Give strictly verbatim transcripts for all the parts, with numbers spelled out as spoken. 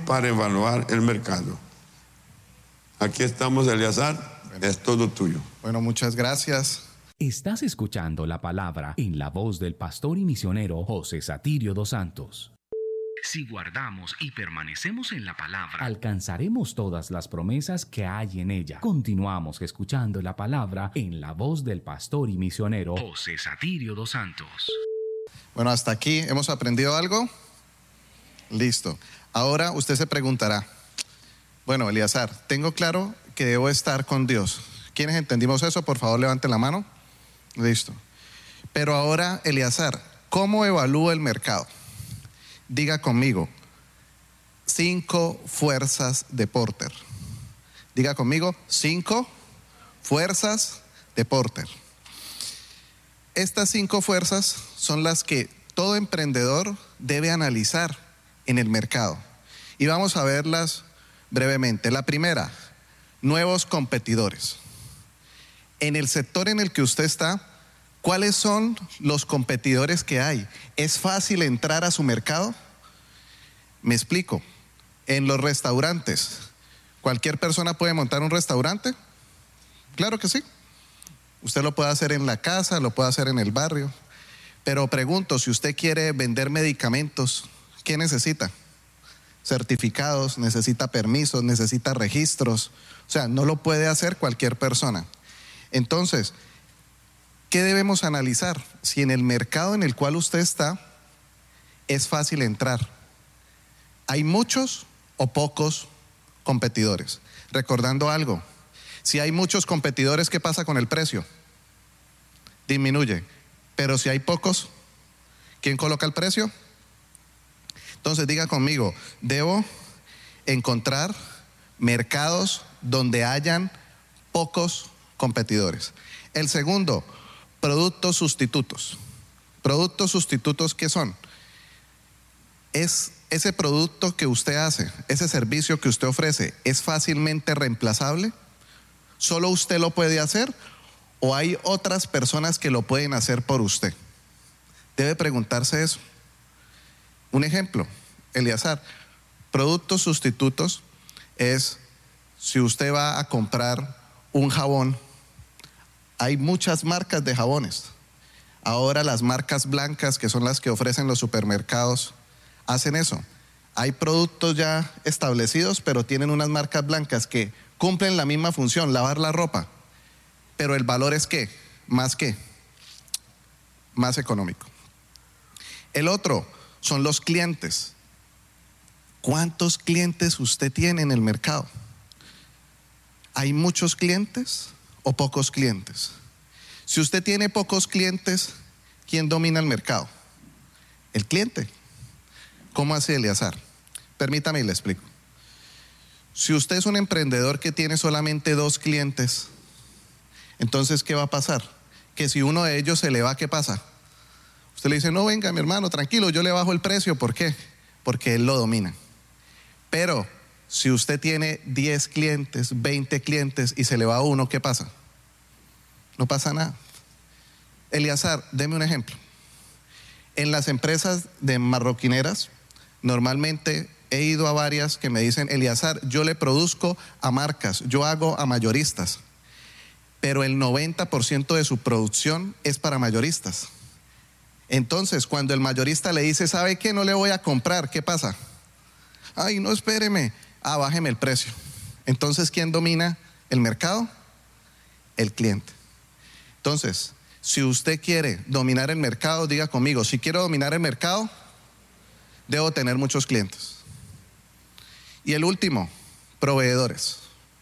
para evaluar el mercado. Aquí estamos, Eleazar, bueno, es todo tuyo. Bueno, muchas gracias. Estás escuchando la palabra en la voz del pastor y misionero José Satirio dos Santos. Si guardamos y permanecemos en la palabra, alcanzaremos todas las promesas que hay en ella. Continuamos escuchando la palabra en la voz del pastor y misionero José Satirio dos Santos. Bueno, hasta aquí, ¿hemos aprendido algo? Listo. Ahora usted se preguntará, bueno, Eleazar, tengo claro que debo estar con Dios. ¿Quiénes entendimos eso? Por favor, levanten la mano. Listo. Pero ahora, Eleazar, ¿cómo evalúo el mercado? Diga conmigo, cinco fuerzas de Porter. Diga conmigo, cinco fuerzas de Porter. Estas cinco fuerzas son las que todo emprendedor debe analizar en el mercado. Y vamos a verlas brevemente. La primera, nuevos competidores. En el sector en el que usted está, ¿cuáles son los competidores que hay? ¿Es fácil entrar a su mercado? Me explico. En los restaurantes, ¿cualquier persona puede montar un restaurante? Claro que sí. Usted lo puede hacer en la casa, lo puede hacer en el barrio. Pero pregunto, si usted quiere vender medicamentos, ¿qué necesita? Certificados, necesita permisos, necesita registros. O sea, no lo puede hacer cualquier persona. Entonces, ¿qué debemos analizar? Si en el mercado en el cual usted está es fácil entrar. ¿Hay muchos o pocos competidores? Recordando algo, si hay muchos competidores, ¿qué pasa con el precio? Disminuye. Pero si hay pocos, ¿quién coloca el precio? Entonces diga conmigo, debo encontrar mercados donde hayan pocos competidores. El segundo, productos sustitutos. ¿Productos sustitutos qué son? Es ese producto que usted hace, ese servicio que usted ofrece, ¿es fácilmente reemplazable? ¿Solo usted lo puede hacer o hay otras personas que lo pueden hacer por usted? Debe preguntarse eso. Un ejemplo, Eleazar, productos sustitutos es si usted va a comprar un jabón. Hay muchas marcas de jabones. Ahora las marcas blancas, que son las que ofrecen los supermercados, hacen eso. Hay productos ya establecidos, pero tienen unas marcas blancas que cumplen la misma función, lavar la ropa. Pero el valor es ¿qué? ¿Más qué? Más económico. El otro son los clientes. ¿Cuántos clientes usted tiene en el mercado? ¿Hay muchos clientes o pocos clientes? Si usted tiene pocos clientes, ¿quién domina el mercado? El cliente. ¿Cómo hace Eleazar? Permítame y le explico. Si usted es un emprendedor que tiene solamente dos clientes, entonces ¿qué va a pasar? Que si uno de ellos se le va, ¿qué pasa? Usted le dice, no, venga mi hermano, tranquilo, yo le bajo el precio. ¿Por qué? Porque él lo domina. Pero si usted tiene diez clientes, veinte clientes y se le va uno, ¿qué pasa? No pasa nada. Eleazar, deme un ejemplo. En las empresas de marroquineras, normalmente he ido a varias que me dicen, Eleazar, yo le produzco a marcas, yo hago a mayoristas, pero el noventa por ciento de su producción es para mayoristas. Entonces, cuando el mayorista le dice, ¿sabe qué? No le voy a comprar, ¿qué pasa? Ay, no, espéreme. Ah, bájeme el precio. Entonces, ¿quién domina el mercado? El cliente. Entonces, si usted quiere dominar el mercado, diga conmigo, si quiero dominar el mercado, debo tener muchos clientes. Y el último, proveedores.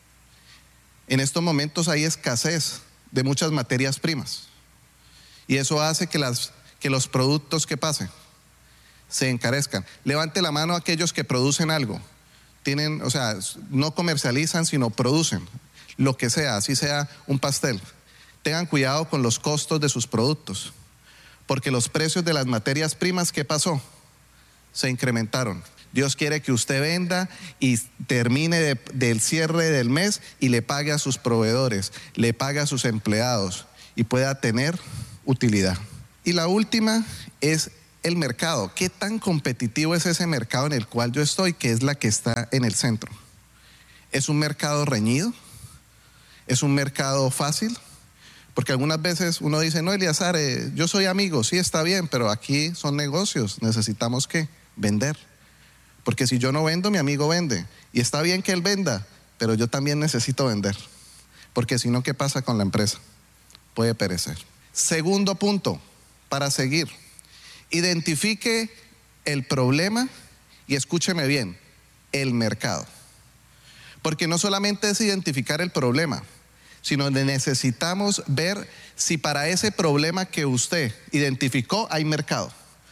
En estos momentos hay escasez de muchas materias primas. Y eso hace que, las, que los productos que pasen se encarezcan. Levante la mano a aquellos que producen algo. Tienen, o sea, no comercializan, sino producen. Lo que sea, así sea un pastel. Tengan cuidado con los costos de sus productos. Porque los precios de las materias primas, ¿qué pasó? Se incrementaron. Dios quiere que usted venda y termine de, del cierre del mes y le pague a sus proveedores, le pague a sus empleados y pueda tener utilidad. Y la última es el mercado. ¿Qué tan competitivo es ese mercado en el cual yo estoy, que es la que está en el centro? ¿Es un mercado reñido? ¿Es un mercado fácil? Porque algunas veces uno dice, no, Eleazar, eh, yo soy amigo, sí está bien, pero aquí son negocios, necesitamos ¿qué? Vender. Porque si yo no vendo, mi amigo vende. Y está bien que él venda, pero yo también necesito vender. Porque si no, ¿qué pasa con la empresa? Puede perecer. Segundo punto, para seguir. Identifique el problema y escúcheme bien, el mercado. Porque no solamente es identificar el problema, sino que necesitamos ver si para ese problema que usted identificó hay mercado.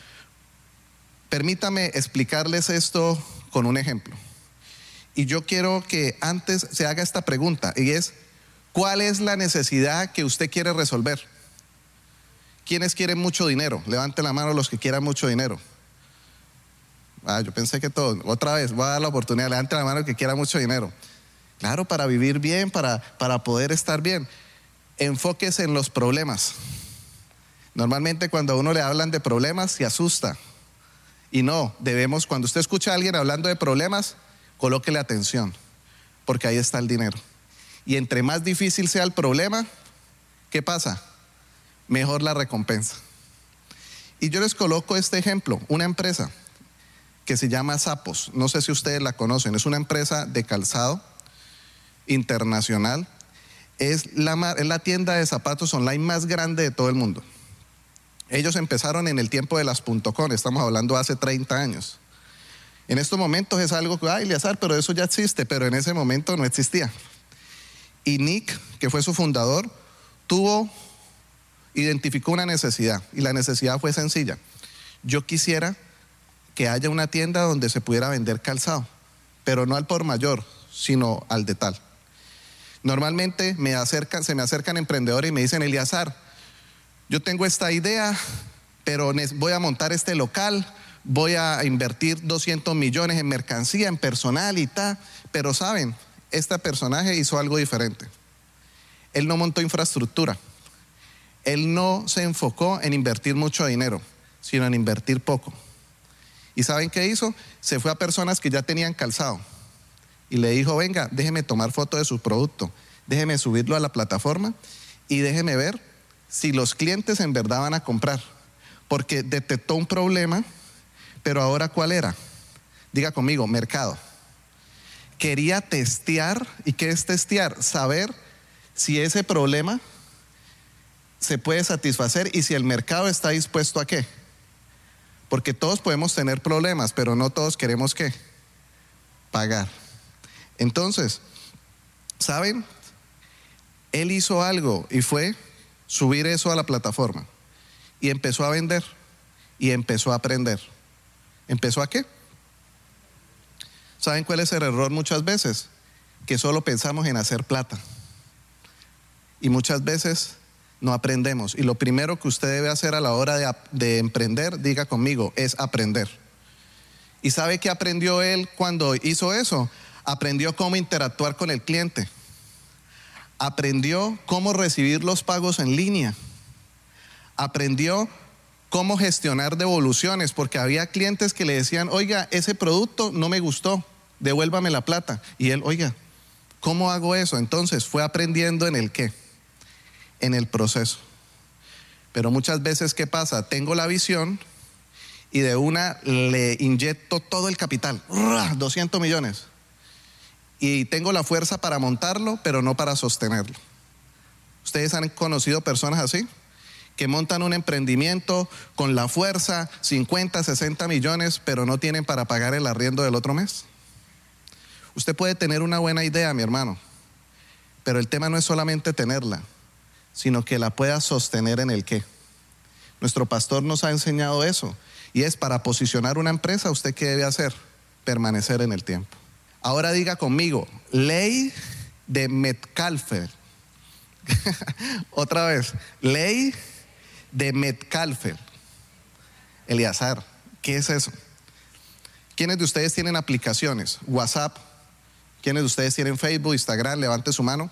Permítame explicarles esto con un ejemplo. Y yo quiero que antes se haga esta pregunta, y es, ¿cuál es la necesidad que usted quiere resolver? ¿Quiénes quieren mucho dinero? Levanten la mano los que quieran mucho dinero. Ah, yo pensé que todos. Otra vez, voy a dar la oportunidad. Levanten la mano el que quiera mucho dinero. Claro, para vivir bien, para, para poder estar bien. Enfóquese en los problemas. Normalmente cuando a uno le hablan de problemas, se asusta. Y no, debemos, cuando usted escucha a alguien hablando de problemas, colóquele atención, porque ahí está el dinero. Y entre más difícil sea el problema, ¿qué pasa? Mejor la recompensa. Y yo les coloco este ejemplo, una empresa que se llama Zappos, no sé si ustedes la conocen, es una empresa de calzado internacional, es la, es la tienda de zapatos online más grande de todo el mundo. Ellos empezaron en el tiempo de las .com, estamos hablando hace treinta años. En estos momentos es algo que, ay, Eleazar, pero eso ya existe, pero en ese momento no existía. Y Nick, que fue su fundador, tuvo, identificó una necesidad, y la necesidad fue sencilla. Yo quisiera que haya una tienda donde se pudiera vender calzado, pero no al por mayor, sino al de tal. Normalmente me acercan, se me acercan emprendedores y me dicen, Eleazar, yo tengo esta idea, pero voy a montar este local, voy a invertir doscientos millones en mercancía, en personal y tal, pero saben, este personaje hizo algo diferente. Él no montó infraestructura, él no se enfocó en invertir mucho dinero, sino en invertir poco. ¿Y saben qué hizo? Se fue a personas que ya tenían calzado y le dijo, venga, déjeme tomar foto de su producto, déjeme subirlo a la plataforma y déjeme ver si los clientes en verdad van a comprar. Porque detectó un problema, pero ahora ¿cuál era? Diga conmigo, mercado. Quería testear, ¿y qué es testear? Saber si ese problema se puede satisfacer y si el mercado está dispuesto a qué. Porque todos podemos tener problemas, pero no todos queremos qué, pagar. Entonces, ¿saben? Él hizo algo y fue subir eso a la plataforma y empezó a vender y empezó a aprender. ¿Empezó a qué? ¿Saben cuál es el error muchas veces? Que solo pensamos en hacer plata y muchas veces no aprendemos. Y lo primero que usted debe hacer a la hora de, de emprender, diga conmigo, es aprender. ¿Y sabe qué aprendió él cuando hizo eso? Aprendió cómo interactuar con el cliente. Aprendió cómo recibir los pagos en línea. Aprendió cómo gestionar devoluciones, porque había clientes que le decían, oiga, ese producto no me gustó, devuélvame la plata. Y él, oiga, ¿cómo hago eso? Entonces fue aprendiendo en el qué, en el proceso. Pero muchas veces, ¿qué pasa? Tengo la visión y de una le inyecto todo el capital, doscientos millones. Y tengo la fuerza para montarlo, pero no para sostenerlo. ¿Ustedes han conocido personas así? Que montan un emprendimiento con la fuerza, cincuenta, sesenta millones, pero no tienen para pagar el arriendo del otro mes. Usted puede tener una buena idea, mi hermano, pero el tema no es solamente tenerla, sino que la pueda sostener en el qué. Nuestro pastor nos ha enseñado eso, y es para posicionar una empresa, ¿usted qué debe hacer? Permanecer en el tiempo. Ahora diga conmigo, ley de Metcalfe. Otra vez, ley de Metcalfe. Eleazar, ¿qué es eso? ¿Quiénes de ustedes tienen aplicaciones? WhatsApp. ¿Quiénes de ustedes tienen Facebook, Instagram? Levante su mano.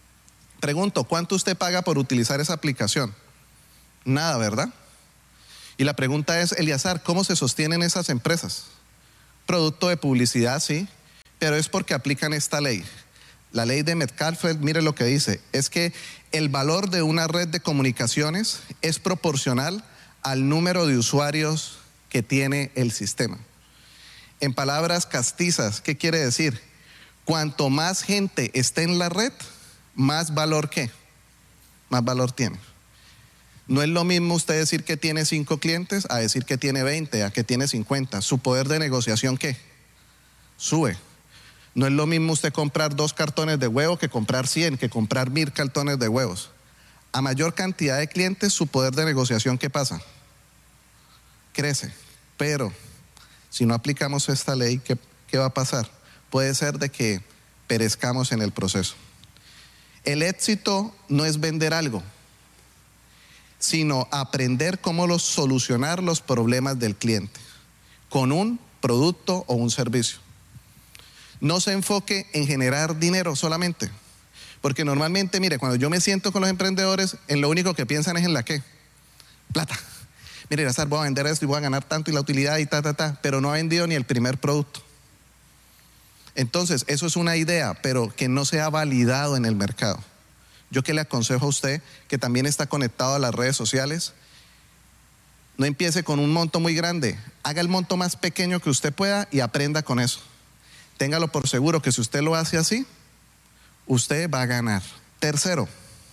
Pregunto, ¿cuánto usted paga por utilizar esa aplicación? Nada, ¿verdad? Y la pregunta es, Eleazar, ¿cómo se sostienen esas empresas? Producto de publicidad, sí, pero es porque aplican esta ley. La ley de Metcalfe, mire lo que dice, es que el valor de una red de comunicaciones es proporcional al número de usuarios que tiene el sistema. En palabras castizas, ¿qué quiere decir? Cuanto más gente esté en la red, más valor ¿qué? Más valor tiene. No es lo mismo usted decir que tiene cinco clientes a decir que tiene veinte, a que tiene cincuenta. Su poder de negociación ¿qué? Sube. No es lo mismo usted comprar dos cartones de huevo que comprar cien, que comprar mil cartones de huevos. A mayor cantidad de clientes, su poder de negociación ¿qué pasa? Crece. Pero si no aplicamos esta ley, ¿qué, qué va a pasar? Puede ser de que perezcamos en el proceso. El éxito no es vender algo, sino aprender cómo los, solucionar los problemas del cliente con un producto o un servicio. No se enfoque en generar dinero solamente, porque normalmente, mire, cuando yo me siento con los emprendedores, en lo único que piensan es en la qué, plata. Mire, Eleazar, voy a vender esto y voy a ganar tanto y la utilidad y ta, ta, ta, pero no ha vendido ni el primer producto. Entonces, eso es una idea, pero que no se ha validado en el mercado. Yo que le aconsejo a usted, que también está conectado a las redes sociales, no empiece con un monto muy grande, haga el monto más pequeño que usted pueda y aprenda con eso. Téngalo por seguro que si usted lo hace así, usted va a ganar. Tercero,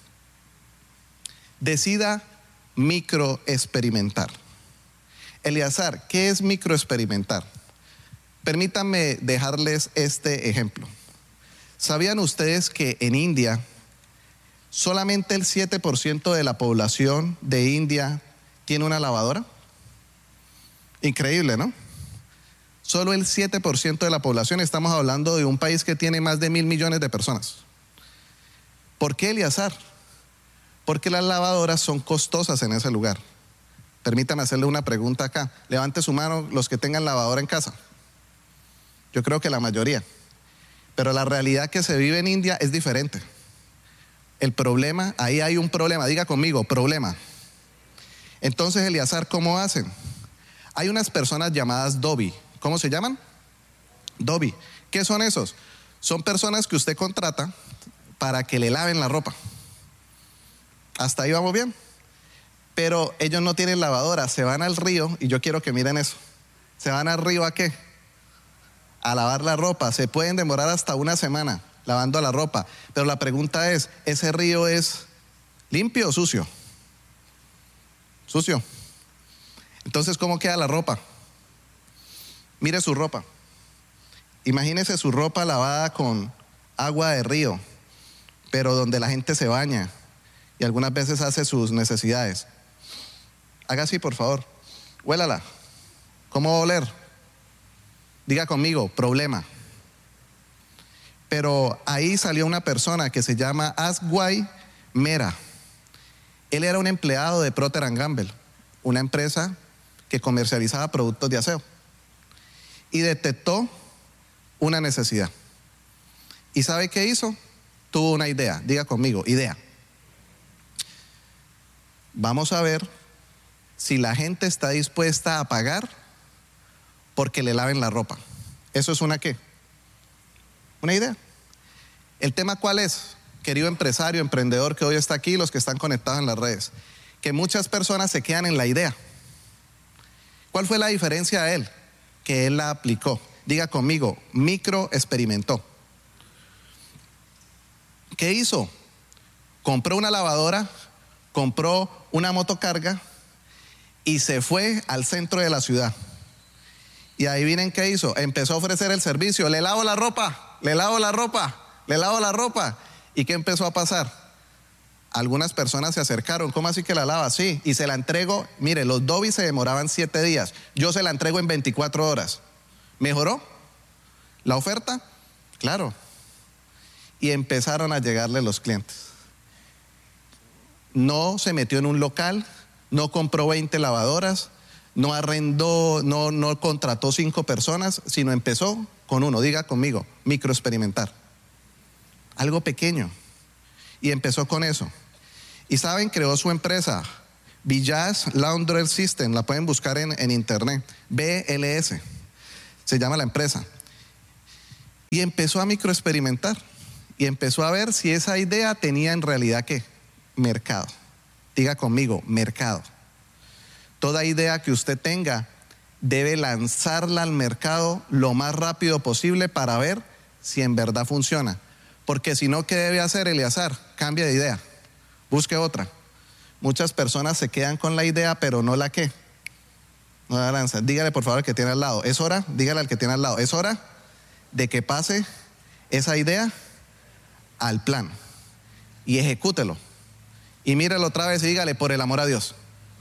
decida microexperimentar. Eleazar, ¿qué es microexperimentar? Permítanme dejarles este ejemplo. ¿Sabían ustedes que en India solamente el siete por ciento de la población de India tiene una lavadora? Increíble, ¿no? Solo el siete por ciento de la población, estamos hablando de un país que tiene más de mil millones de personas. ¿Por qué, Eleazar? Porque las lavadoras son costosas en ese lugar. Permítame hacerle una pregunta acá. Levante su mano los que tengan lavadora en casa. Yo creo que la mayoría. Pero la realidad que se vive en India es diferente. El problema, ahí hay un problema, diga conmigo, problema. Entonces, Eleazar, ¿cómo hacen? Hay unas personas llamadas Dobi. ¿Cómo se llaman? Dobi. ¿Qué son esos? Son personas que usted contrata para que le laven la ropa. Hasta ahí vamos bien. Pero ellos no tienen lavadora, se van al río, y yo quiero que miren eso. ¿Se van al río a qué? A lavar la ropa. Se pueden demorar hasta una semana lavando la ropa. Pero la pregunta es, ¿ese río es limpio o sucio? Sucio. Entonces, ¿cómo queda la ropa? Mire su ropa. Imagínese su ropa lavada con agua de río, pero donde la gente se baña y algunas veces hace sus necesidades. Haga así, por favor. Huélala. ¿Cómo va a oler? Diga conmigo, problema. Pero ahí salió una persona que se llama Aswai Mera. Él era un empleado de Procter and Gamble, una empresa que comercializaba productos de aseo. Y detectó una necesidad. ¿Y sabe qué hizo? Tuvo una idea. Diga conmigo, idea. Vamos a ver si la gente está dispuesta a pagar porque le laven la ropa. ¿Eso es una qué? Una idea. ¿El tema cuál es? Querido empresario, emprendedor que hoy está aquí, los que están conectados en las redes, que muchas personas se quedan en la idea. ¿Cuál fue la diferencia de él? Que él la aplicó. Diga conmigo, micro experimentó. ¿Qué hizo? Compró una lavadora, compró una motocarga y se fue al centro de la ciudad. Y adivinen qué hizo. Empezó a ofrecer el servicio. Le lavo la ropa, le lavo la ropa, le lavo la ropa. ¿Y qué empezó a pasar? Algunas personas se acercaron. ¿Cómo así que la lava? Sí, y se la entrego. Mire, los Dobby se demoraban siete días. Yo se la entrego en veinticuatro horas. ¿Mejoró la oferta? Claro. Y empezaron a llegarle los clientes. No se metió en un local, no compró veinte lavadoras, no arrendó, no, no contrató cinco personas, sino empezó con uno. Diga conmigo, microexperimentar. Algo pequeño. Y empezó con eso. Y saben, creó su empresa, Village Laundry System, la pueden buscar en, en internet, B L S, se llama la empresa. Y empezó a microexperimentar y empezó a ver si esa idea tenía en realidad ¿qué? Mercado. Diga conmigo, mercado. Toda idea que usted tenga debe lanzarla al mercado lo más rápido posible para ver si en verdad funciona. Porque si no, ¿qué debe hacer Eleazar? Cambia de idea, busque otra. Muchas personas se quedan con la idea, pero no la ¿qué? No la lanzan. Dígale por favor al que tiene al lado, es hora, dígale al que tiene al lado, es hora de que pase esa idea al plan y ejecútelo. Y mírelo otra vez y dígale, por el amor a Dios.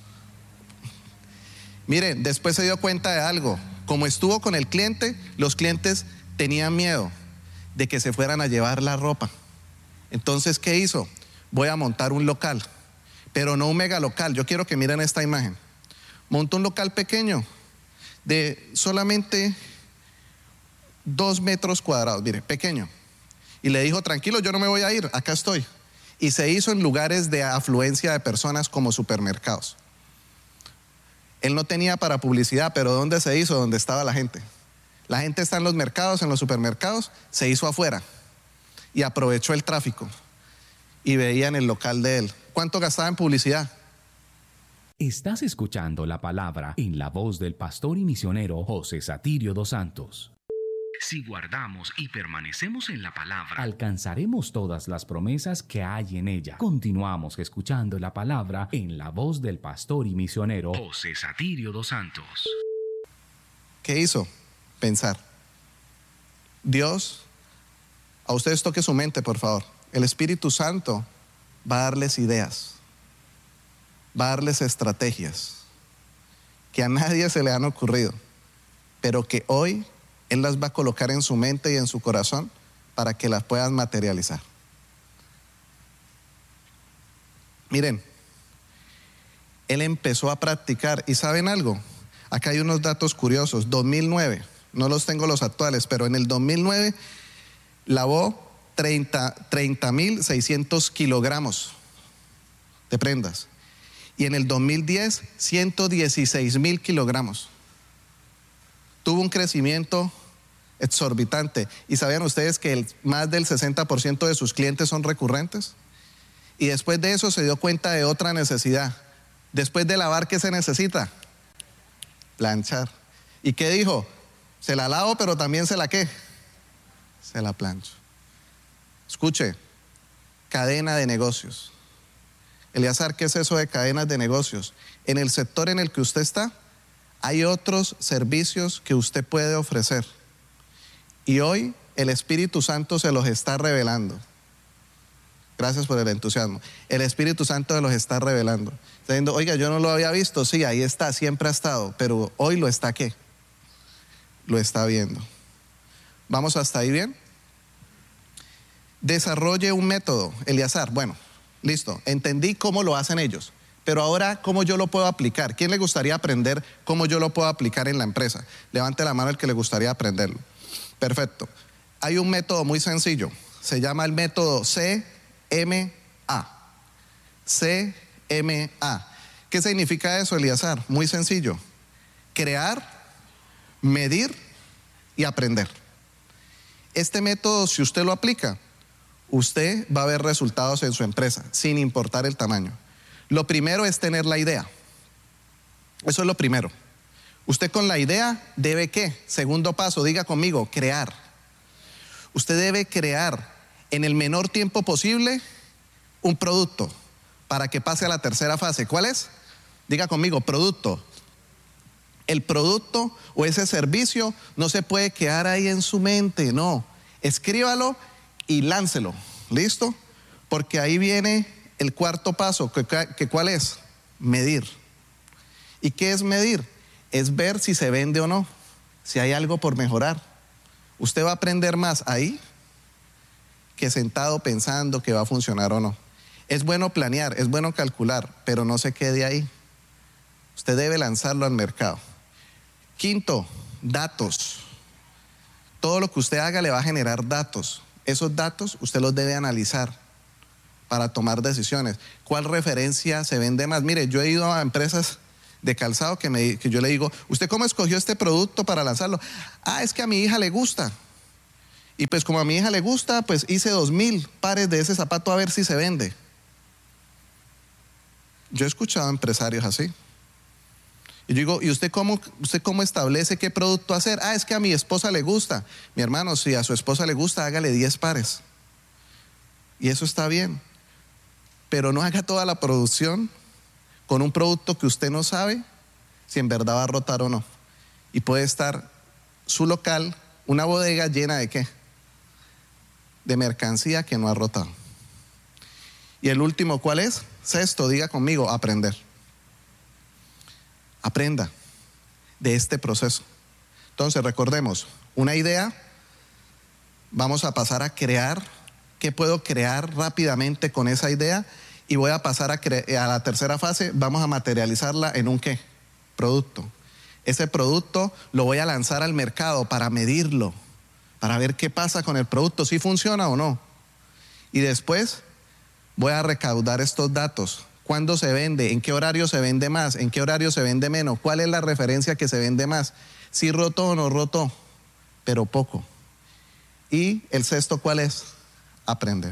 Miren, después se dio cuenta de algo. Como estuvo con el cliente, los clientes tenían miedo de que se fueran a llevar la ropa. Entonces, ¿qué hizo? Voy a montar un local, pero no un mega local. Yo quiero que miren esta imagen. Montó un local pequeño de solamente dos metros cuadrados, mire, pequeño. Y le dijo, tranquilo, yo no me voy a ir, acá estoy. Y se hizo en lugares de afluencia de personas como supermercados. Él no tenía para publicidad, pero ¿dónde se hizo? Donde estaba la gente. La gente está en los mercados, en los supermercados, se hizo afuera y aprovechó el tráfico y veía en el local de él. ¿Cuánto gastaba en publicidad? Estás escuchando la palabra en la voz del pastor y misionero José Satirio dos Santos. Si guardamos y permanecemos en la palabra, alcanzaremos todas las promesas que hay en ella. Continuamos escuchando la palabra en la voz del pastor y misionero José Satirio dos Santos. ¿Qué hizo? Pensar. Dios, a ustedes toque su mente, por favor. El Espíritu Santo va a darles ideas, va a darles estrategias que a nadie se le han ocurrido, pero que hoy Él las va a colocar en su mente y en su corazón para que las puedan materializar. Miren, Él empezó a practicar y ¿saben algo? Acá hay unos datos curiosos. dos mil nueve, no los tengo los actuales, pero en el dos mil nueve lavó treinta mil seiscientos kilogramos de prendas y en el dos mil diez ciento dieciséis mil kilogramos. Tuvo un crecimiento exorbitante. ¿Y sabían ustedes que el, más del sesenta por ciento de sus clientes son recurrentes? Y después de eso se dio cuenta de otra necesidad. Después de lavar, ¿qué se necesita? Planchar. ¿Y qué dijo? Se la lavo, pero también se la ¿qué? Se la plancho. Escuche, cadena de negocios. Eleazar, ¿qué es eso de cadenas de negocios? En el sector en el que usted está, hay otros servicios que usted puede ofrecer. Y hoy el Espíritu Santo se los está revelando. Gracias por el entusiasmo. El Espíritu Santo se los está revelando. Está diciendo, oiga, yo no lo había visto. Sí, ahí está, siempre ha estado. Pero hoy lo está ¿qué? Lo está viendo. ¿Vamos hasta ahí bien? Desarrolle un método, Eleazar. Bueno, listo. Entendí cómo lo hacen ellos. Pero ahora, ¿cómo yo lo puedo aplicar? ¿Quién le gustaría aprender cómo yo lo puedo aplicar en la empresa? Levante la mano el que le gustaría aprenderlo. Perfecto. Hay un método muy sencillo. Se llama el método C M A. C M A. ¿Qué significa eso, Eleazar? Muy sencillo. Crear, medir y aprender. Este método, si usted lo aplica, usted va a ver resultados en su empresa, sin importar el tamaño. Lo primero es tener la idea. Eso es lo primero. Usted con la idea debe ¿qué? Segundo paso, diga conmigo, crear. Usted debe crear en el menor tiempo posible un producto para que pase a la tercera fase. ¿Cuál es? Diga conmigo, producto. El producto o ese servicio no se puede quedar ahí en su mente, no. Escríbalo y láncelo. ¿Listo? Porque ahí viene el cuarto paso, que, que ¿cuál es? Medir. ¿Y qué es medir? Es ver si se vende o no, si hay algo por mejorar. Usted va a aprender más ahí que sentado pensando que va a funcionar o no. Es bueno planear, es bueno calcular, pero no se quede ahí. Usted debe lanzarlo al mercado. Quinto, datos. Todo lo que usted haga le va a generar datos. Esos datos usted los debe analizar para tomar decisiones. ¿Cuál referencia se vende más? Mire, yo he ido a empresas de calzado que, me, que yo le digo, ¿usted cómo escogió este producto para lanzarlo? Ah, es que a mi hija le gusta. Y pues como a mi hija le gusta, pues hice dos mil pares de ese zapato a ver si se vende. Yo he escuchado empresarios así. Y yo digo, ¿y usted cómo, usted cómo establece qué producto hacer? Ah, es que a mi esposa le gusta. Mi hermano, si a su esposa le gusta, hágale diez pares. Y eso está bien. Pero no haga toda la producción con un producto que usted no sabe si en verdad va a rotar o no. Y puede estar su local, una bodega llena de ¿qué? De mercancía que no ha rotado. Y el último, ¿cuál es? Sexto, diga conmigo, aprender. Aprenda de este proceso. Entonces, recordemos, una idea, vamos a pasar a crear. ¿Qué puedo crear rápidamente con esa idea? Y voy a pasar a, a la tercera fase, vamos a materializarla en un ¿qué? Producto. Ese producto lo voy a lanzar al mercado para medirlo, para ver qué pasa con el producto, si funciona o no. Y después voy a recaudar estos datos. ¿Cuándo se vende? ¿En qué horario se vende más? ¿En qué horario se vende menos? ¿Cuál es la referencia que se vende más? Si rotó o no rotó, pero poco. Y el sexto, ¿cuál es? Aprender.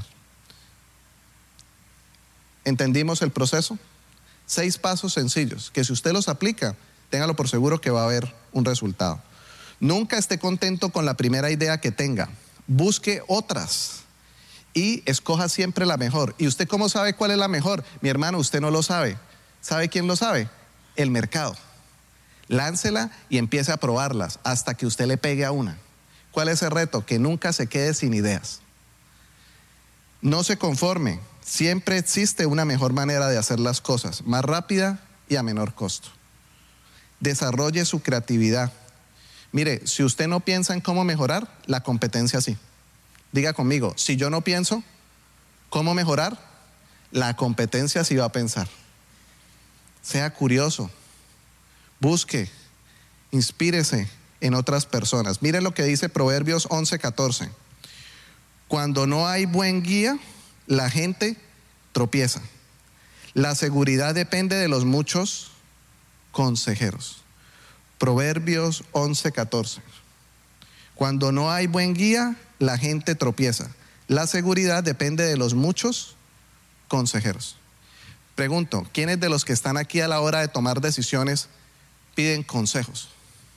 ¿Entendimos el proceso? Seis pasos sencillos, que si usted los aplica, téngalo por seguro que va a haber un resultado. Nunca esté contento con la primera idea que tenga. Busque otras y escoja siempre la mejor. ¿Y usted cómo sabe cuál es la mejor? Mi hermano, usted no lo sabe. ¿Sabe quién lo sabe? El mercado. Láncela y empiece a probarlas hasta que usted le pegue a una. ¿Cuál es el reto? Que nunca se quede sin ideas. No se conforme. Siempre existe una mejor manera de hacer las cosas, más rápida y a menor costo. Desarrolle su creatividad. Mire, si usted no piensa en cómo mejorar, la competencia sí. Diga conmigo, si yo no pienso cómo mejorar, la competencia sí va a pensar. Sea curioso, busque, inspírese en otras personas. Mire lo que dice Proverbios once catorce. Cuando no hay buen guía, la gente tropieza. La seguridad depende de los muchos consejeros. Proverbios once catorce. Cuando no hay buen guía, la gente tropieza. La seguridad depende de los muchos consejeros. Pregunto, ¿quiénes de los que están aquí a la hora de tomar decisiones piden consejos?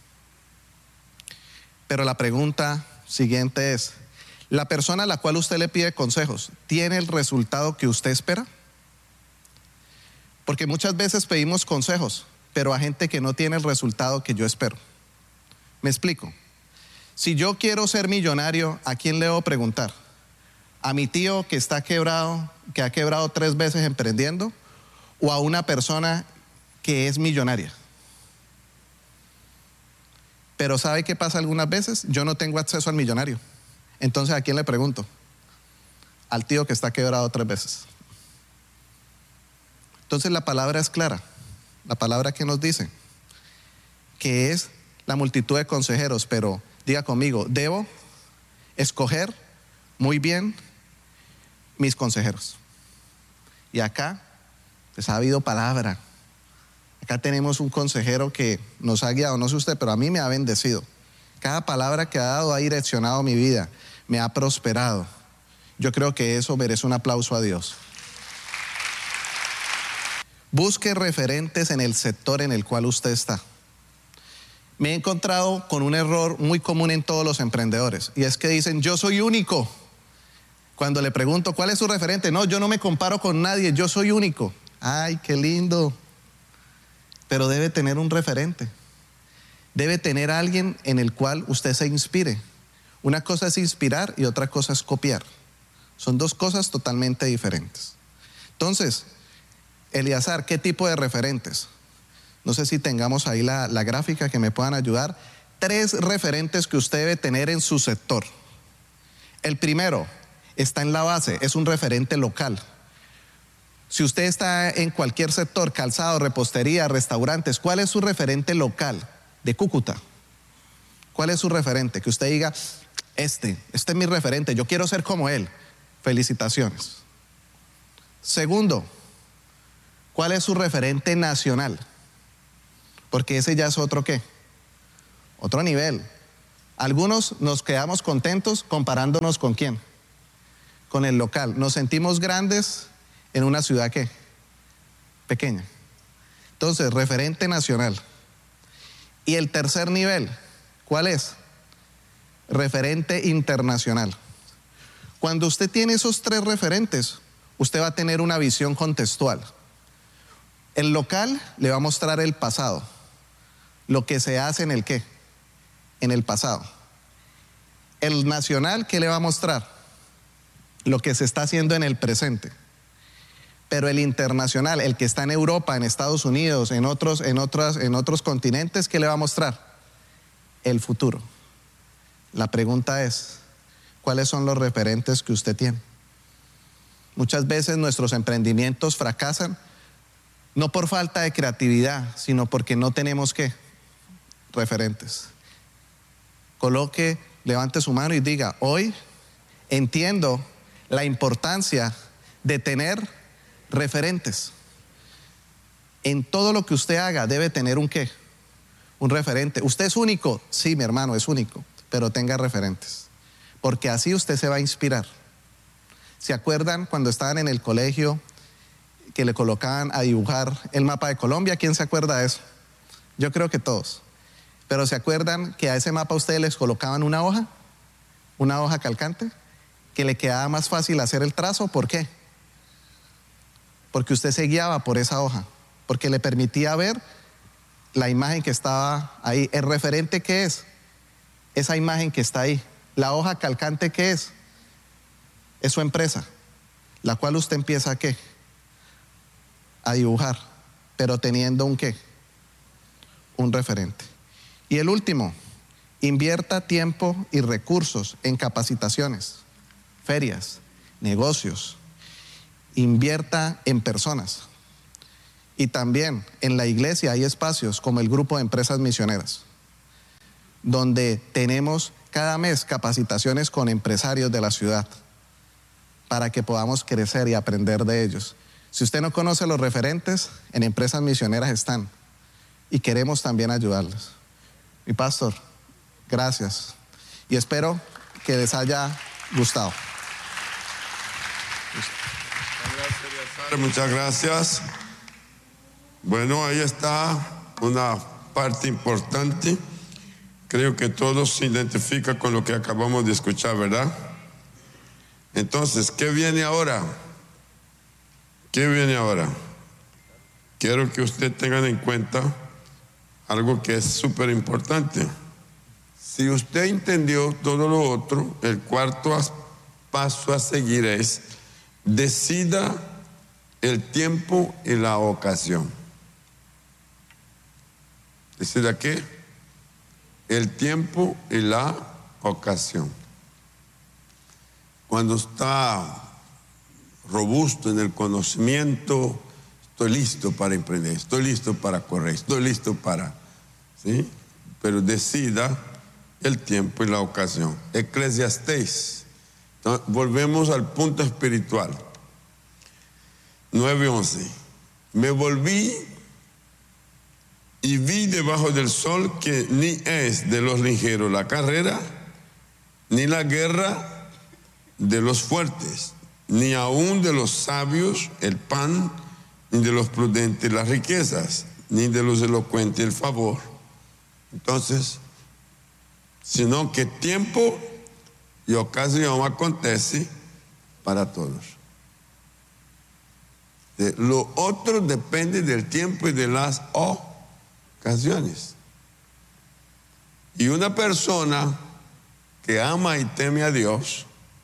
Pero la pregunta siguiente es, ¿la persona a la cual usted le pide consejos tiene el resultado que usted espera? Porque muchas veces pedimos consejos, pero a gente que no tiene el resultado que yo espero. Me explico. Si yo quiero ser millonario, ¿a quién le debo preguntar? ¿A mi tío que está quebrado, que ha quebrado tres veces emprendiendo? ¿O a una persona que es millonaria? Pero ¿sabe qué pasa algunas veces? Yo no tengo acceso al millonario. Entonces, ¿a quién le pregunto? Al tío que está quebrado tres veces. Entonces, la palabra es clara. La palabra que nos dice que es la multitud de consejeros, pero diga conmigo, debo escoger muy bien mis consejeros. Y acá, pues ha habido palabra. Acá tenemos un consejero que nos ha guiado, no sé usted, pero a mí me ha bendecido. Cada palabra que ha dado ha direccionado mi vida, me ha prosperado. Yo creo que eso merece un aplauso a Dios. Busque referentes en el sector en el cual usted está. Me he encontrado con un error muy común en todos los emprendedores, y es que dicen, yo soy único. Cuando le pregunto, ¿cuál es su referente? No, yo no me comparo con nadie, yo soy único. Ay, qué lindo. Pero debe tener un referente. Debe tener a alguien en el cual usted se inspire. Una cosa es inspirar y otra cosa es copiar. Son dos cosas totalmente diferentes. Entonces, Eleazar, ¿qué tipo de referentes? No sé si tengamos ahí la, la gráfica que me puedan ayudar. Tres referentes que usted debe tener en su sector. El primero está en la base, es un referente local. Si usted está en cualquier sector, calzado, repostería, restaurantes, ¿cuál es su referente local de Cúcuta? ¿Cuál es su referente? Que usted diga, este, este es mi referente, yo quiero ser como él. Felicitaciones. Segundo, ¿cuál es su referente nacional? Porque ese ya es otro qué, otro nivel. Algunos nos quedamos contentos comparándonos con quién, con el local. Nos sentimos grandes en una ciudad ¿qué? Pequeña. Entonces, referente nacional. Y el tercer nivel, ¿cuál es? Referente internacional. Cuando usted tiene esos tres referentes, usted va a tener una visión contextual. El local le va a mostrar el pasado, lo que se hace en el qué, en el pasado. El nacional, ¿qué le va a mostrar? Lo que se está haciendo en el presente. Pero el internacional, el que está en Europa, en Estados Unidos, en otros, en otras, en otros continentes, ¿qué le va a mostrar? El futuro. La pregunta es, ¿cuáles son los referentes que usted tiene? Muchas veces nuestros emprendimientos fracasan, no por falta de creatividad, sino porque no tenemos ¿qué? Referentes. Coloque, levante su mano y diga, hoy entiendo la importancia de tener referentes. En todo lo que usted haga debe tener un ¿qué? Un referente. ¿Usted es único? Sí, mi hermano, es único, pero tenga referentes, porque así usted se va a inspirar. ¿Se acuerdan cuando estaban en el colegio que le colocaban a dibujar el mapa de Colombia? ¿Quién se acuerda de eso? Yo creo que todos. Pero ¿se acuerdan que a ese mapa ustedes les colocaban una hoja? Una hoja calcante, que le quedaba más fácil hacer el trazo. ¿Por qué? Porque usted se guiaba por esa hoja, porque le permitía ver la imagen que estaba ahí. ¿El referente qué es? Esa imagen que está ahí. La hoja calcante ¿qué es? Es su empresa, la cual usted empieza ¿a qué? A dibujar, pero teniendo un ¿qué? Un referente. Y el último, invierta tiempo y recursos en capacitaciones, ferias, negocios. Invierta en personas. Y también en la iglesia hay espacios como el grupo de empresas misioneras, donde tenemos cada mes capacitaciones con empresarios de la ciudad para que podamos crecer y aprender de ellos. Si usted no conoce los referentes, en empresas misioneras están y queremos también ayudarles. Mi pastor, gracias y espero que les haya gustado. Muchas gracias. Bueno, ahí está una parte importante. Creo que todos se identifican con lo que acabamos de escuchar, ¿verdad? Entonces, ¿qué viene ahora? ¿Qué viene ahora? Quiero que ustedes tengan en cuenta algo que es súper importante. Si usted entendió todo lo otro, el cuarto paso a seguir es: decida el tiempo y la ocasión. ¿Decida qué? El tiempo y la ocasión. Cuando está robusto en el conocimiento, estoy listo para emprender, estoy listo para correr, estoy listo para, ¿sí? Pero decida el tiempo y la ocasión. Eclesiastés. Entonces, volvemos al punto espiritual. nueve once. Me volví y vi debajo del sol que ni es de los ligeros la carrera, ni la guerra de los fuertes, ni aún de los sabios el pan, ni de los prudentes las riquezas, ni de los elocuentes el favor. Entonces, sino que tiempo y ocasión acontece para todos. Lo otro depende del tiempo y de las ocasiones. Y una persona que ama y teme a Dios,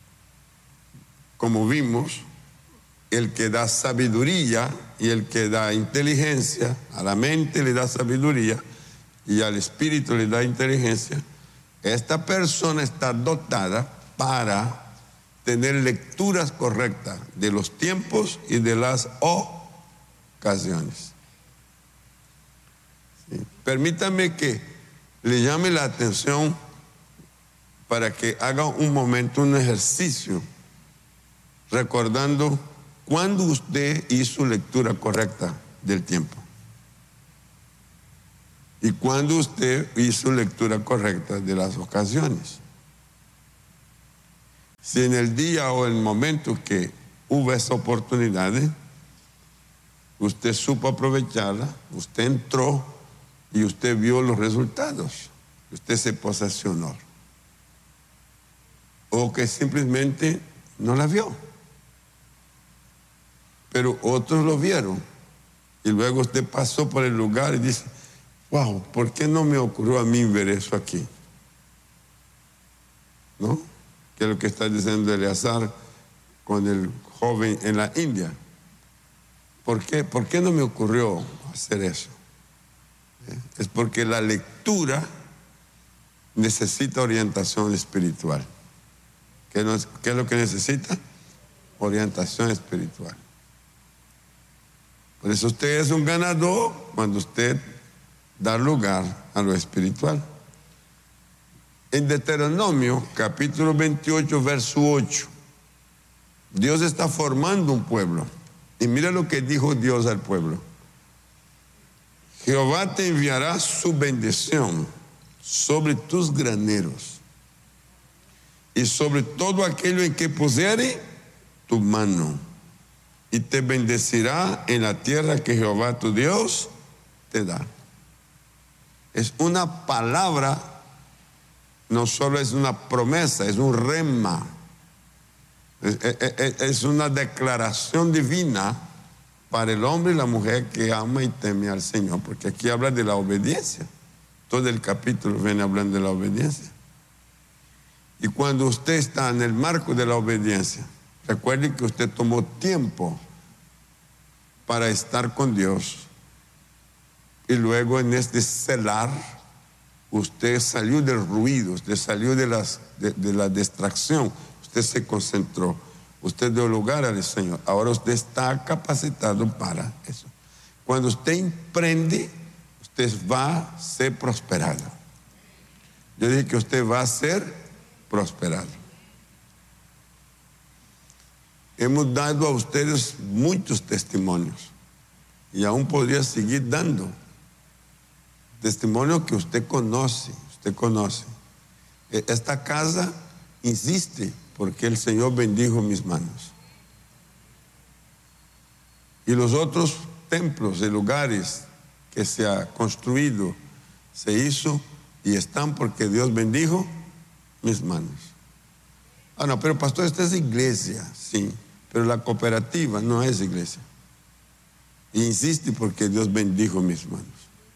como vimos, el que da sabiduría y el que da inteligencia, a la mente le da sabiduría y al espíritu le da inteligencia, esta persona está dotada para tener lecturas correctas de los tiempos y de las ocasiones. ¿Sí? Permítame que le llame la atención para que haga un momento, un ejercicio, recordando ¿Cuándo usted hizo lectura correcta del tiempo? ¿Y cuándo usted hizo lectura correcta de las ocasiones? Si en el día o el momento que hubo esa oportunidad, usted supo aprovecharla, usted entró y usted vio los resultados, usted se posesionó. O que simplemente no la vio. Pero otros lo vieron. Y luego usted pasó por el lugar y dice, wow, ¿por qué no me ocurrió a mí ver eso aquí? ¿No? Que es lo que está diciendo Eleazar con el joven en la India. ¿Por qué? ¿Por qué no me ocurrió hacer eso? ¿Eh? Es porque la lectura necesita orientación espiritual. ¿Qué, no es, ¿Qué es lo que necesita? Orientación espiritual. Por eso usted es un ganador cuando usted da lugar a lo espiritual. En Deuteronomio, capítulo veintiocho, verso ocho, Dios está formando un pueblo. Y mira lo que dijo Dios al pueblo. Jehová te enviará su bendición sobre tus graneros y sobre todo aquello en que pusiere tu mano, y te bendecirá en la tierra que Jehová tu Dios te da. Es una palabra, no solo es una promesa, es un rema. Es, es, es una declaración divina para el hombre y la mujer que ama y teme al Señor, porque aquí habla de la obediencia. Todo el capítulo viene hablando de la obediencia. Y cuando usted está en el marco de la obediencia, recuerde que usted tomó tiempo para estar con Dios. Y luego en este celar, usted salió del ruido, usted salió de, las, de, de la distracción, usted se concentró, usted dio lugar al Señor. Ahora usted está capacitado para eso. Cuando usted emprende, usted va a ser prosperado. Yo dije que usted va a ser prosperado. Hemos dado a ustedes muchos testimonios y aún podría seguir dando testimonios que usted conoce, usted conoce. Esta casa insiste porque el Señor bendijo mis manos. Y los otros templos y lugares que se ha construido, se hizo y están porque Dios bendijo mis manos. Ah, no, pero pastor, esta es iglesia, sí, pero la cooperativa no es iglesia. Y insiste porque Dios bendijo mis manos.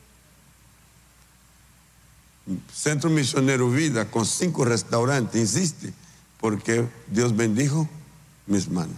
Centro Misionero Vida con cinco restaurantes, insiste porque Dios bendijo mis manos.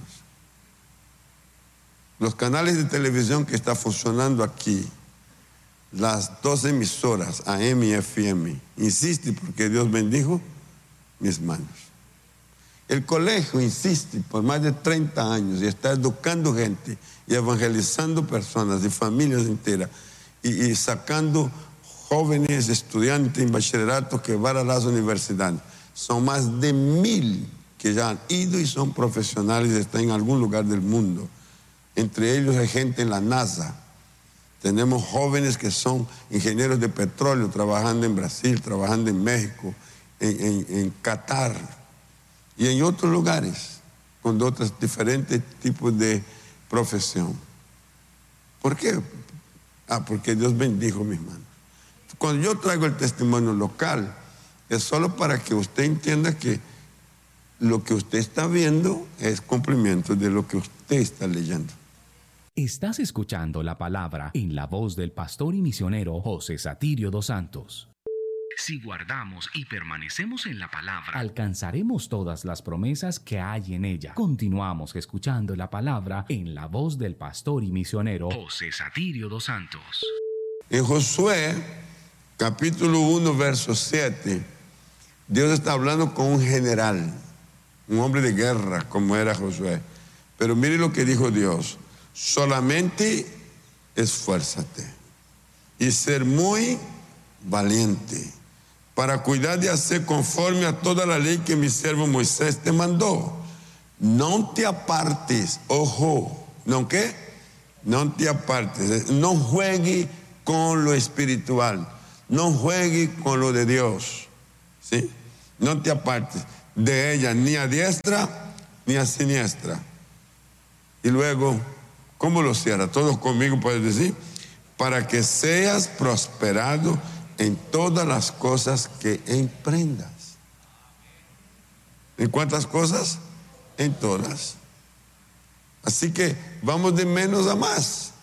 Los canales de televisión que están funcionando aquí, las dos emisoras, A M y F M, insiste porque Dios bendijo mis manos. El colegio insiste por más de treinta años y está educando gente y evangelizando personas y familias enteras y, y sacando jóvenes estudiantes en bachillerato que van a las universidades. Son más de mil que ya han ido y son profesionales y están en algún lugar del mundo. Entre ellos hay gente en la NASA. Tenemos jóvenes que son ingenieros de petróleo trabajando en Brasil, trabajando en México, en, en, en Qatar y en otros lugares con otros diferentes tipos de profesión. ¿Por qué? Ah, porque Dios bendijo mis manos. Cuando yo traigo el testimonio local, es solo para que usted entienda que lo que usted está viendo es cumplimiento de lo que usted está leyendo. Estás escuchando la palabra en la voz del pastor y misionero José Satirio dos Santos. Si guardamos y permanecemos en la palabra, alcanzaremos todas las promesas que hay en ella. Continuamos escuchando la palabra en la voz del pastor y misionero José Satirio dos Santos. En Josué, capítulo uno, verso siete, Dios está hablando con un general, un hombre de guerra como era Josué. Pero mire lo que dijo Dios: solamente esfuérzate y ser muy valiente para cuidar de hacer conforme a toda la ley que mi siervo Moisés te mandó. no te apartes, ojo, ¿no qué? No te apartes, no juegue con lo espiritual, no juegue con lo de Dios, ¿sí? No te apartes de ella ni a diestra ni a siniestra. Y luego, ¿cómo lo cierra? Todos conmigo pueden decir, para que seas prosperado en todas las cosas que emprendas. ¿En cuántas cosas? En todas. Así que vamos de menos a más.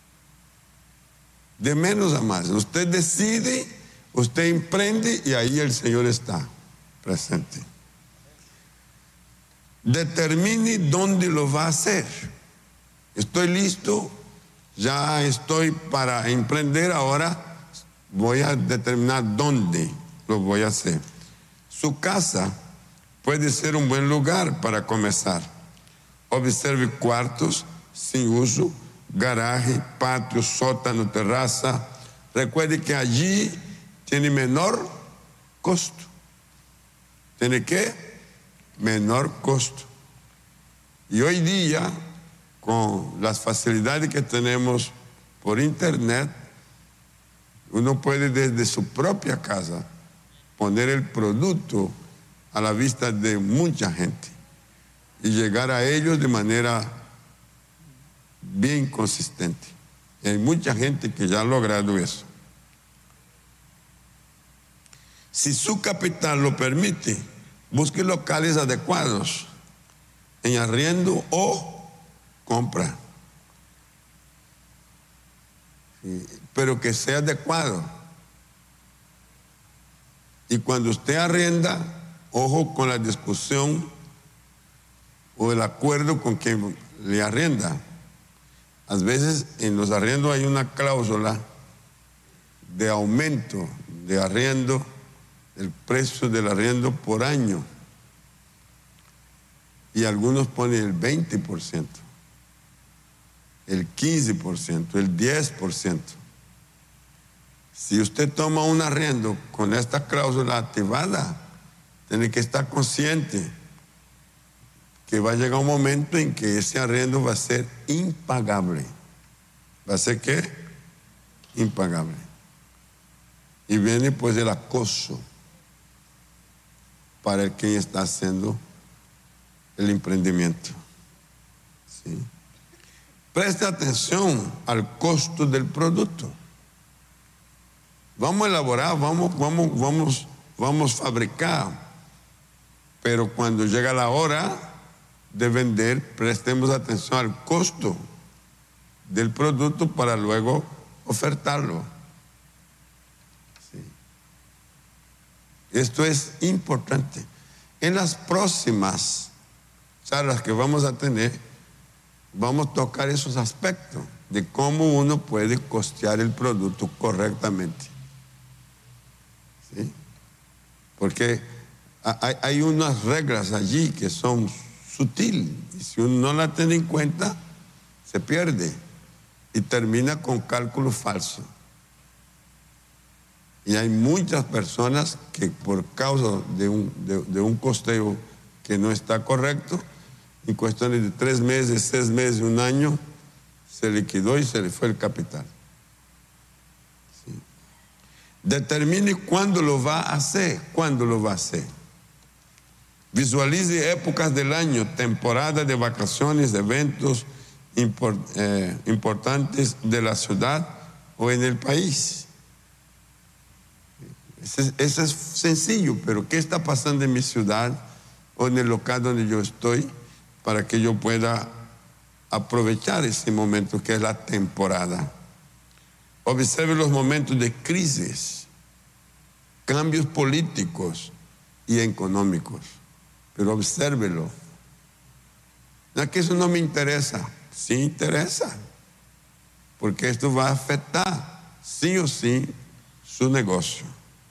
De menos a más. Usted decide, usted emprende y ahí el Señor está presente. Determine dónde lo va a hacer. Estoy listo, ya estoy para emprender, ahora voy a determinar dónde lo voy a hacer. Su casa puede ser un buen lugar para comenzar. Observe cuartos sin uso, garaje, patio, sótano, terraza. Recuerde que allí tiene menor costo. ¿Tiene qué? Menor costo. Y hoy día, con las facilidades que tenemos por internet, uno puede desde su propia casa poner el producto a la vista de mucha gente y llegar a ellos de manera bien consistente. Y hay mucha gente que ya ha logrado eso. Si su capital lo permite, busque locales adecuados en arriendo o compra, sí, pero que sea adecuado. Y cuando usted arrienda, ojo con la discusión o el acuerdo con quien le arrienda. A veces en los arriendos hay una cláusula de aumento de arriendo, el precio del arriendo por año. Y algunos ponen el veinte por ciento, el quince por ciento, el diez por ciento. Si usted toma un arriendo con esta cláusula activada, tiene que estar consciente que va a llegar un momento en que ese arriendo va a ser impagable. ¿Va a ser qué? Impagable. Y viene pues el acoso para el que está haciendo el emprendimiento. ¿Sí? Preste atención al costo del producto. Vamos a elaborar, vamos, vamos, vamos, vamos a fabricar, pero cuando llega la hora de vender, prestemos atención al costo del producto para luego ofertarlo. ¿Sí? Esto es importante. En las próximas charlas que vamos a tener, vamos a tocar esos aspectos de cómo uno puede costear el producto correctamente. ¿Sí? Porque hay, hay unas reglas allí que son sutiles, y si uno no las tiene en cuenta, se pierde y termina con cálculo falso. Y hay muchas personas que por causa de un, de, de un costeo que no está correcto, en cuestiones de tres meses, seis meses, un año, se liquidó y se le fue el capital. ¿Sí? Determine cuándo lo va a hacer, cuándo lo va a hacer. Visualice épocas del año, temporada de vacaciones, eventos import, eh, importantes de la ciudad o en el país. Eso es, es sencillo, pero ¿qué está pasando en mi ciudad o en el local donde yo estoy para que yo pueda aprovechar ese momento que es la temporada? Observe los momentos de crisis, cambios políticos y económicos, pero obsérvelo. No es que eso no me interesa, sí interesa, porque esto va a afectar sí o sí su negocio.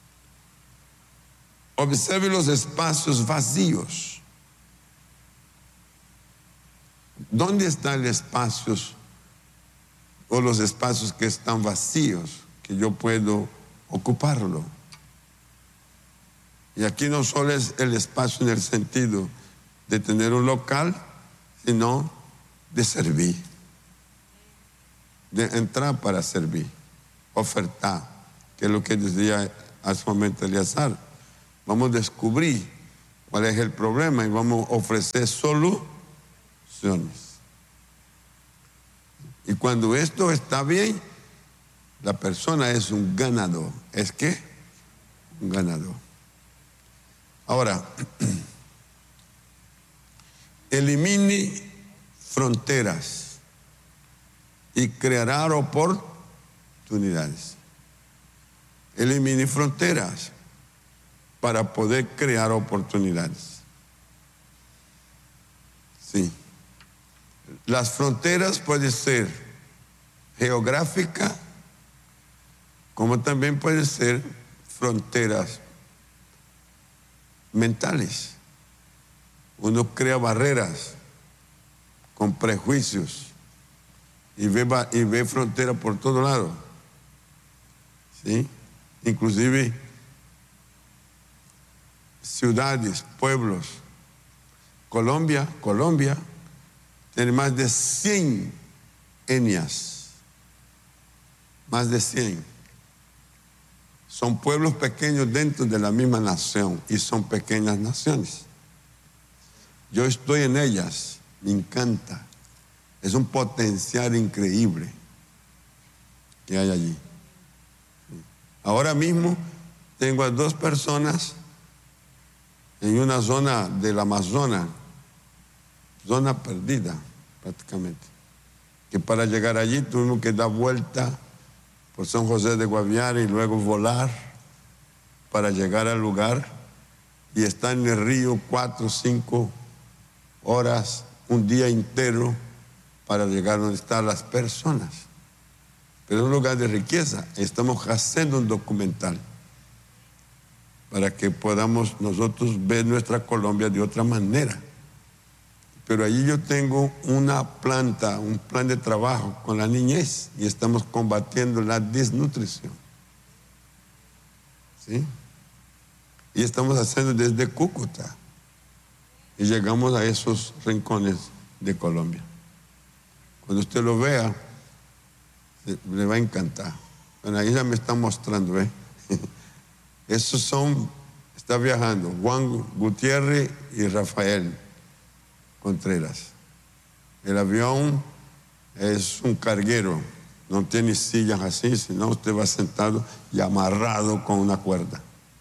Observe los espacios vacíos. ¿Dónde están los espacios o los espacios que están vacíos que yo puedo ocuparlo? Y aquí no solo es el espacio en el sentido de tener un local, sino de servir, de entrar para servir, ofertar, que es lo que decía hace un momento Eleazar. Vamos a descubrir cuál es el problema y vamos a ofrecer soluciones. Y cuando esto está bien, la persona es un ganador. ¿Es qué? Un ganador. Ahora, elimine fronteras y creará oportunidades. Elimine fronteras para poder crear oportunidades. Sí. Las fronteras pueden ser geográficas, como también pueden ser fronteras mentales. Uno crea barreras con prejuicios y ve, y ve fronteras por todo lado. ¿Sí? Inclusive ciudades, pueblos. Colombia, Colombia tiene más de cien etnias. Más de cien. Son pueblos pequeños dentro de la misma nación y son pequeñas naciones. Yo estoy en ellas, me encanta. Es un potencial increíble que hay allí. Ahora mismo tengo a dos personas en una zona del Amazonas, zona perdida prácticamente, que para llegar allí tuvimos que dar vuelta por San José de Guaviare y luego volar para llegar al lugar, y estar en el río cuatro o cinco horas, un día entero, para llegar donde están las personas. Pero es un lugar de riqueza. Estamos haciendo un documental para que podamos nosotros ver nuestra Colombia de otra manera. Pero allí yo tengo una planta, un plan de trabajo con la niñez, y estamos combatiendo la desnutrición. ¿Sí? Y estamos haciendo desde Cúcuta y llegamos a esos rincones de Colombia. Cuando usted lo vea, le va a encantar. Bueno, ahí ya me está mostrando, ¿eh? Esos son, está viajando Juan Gutiérrez y Rafael Contreras. El avión es un carguero, no tiene sillas así, sino usted va sentado y amarrado con una cuerda.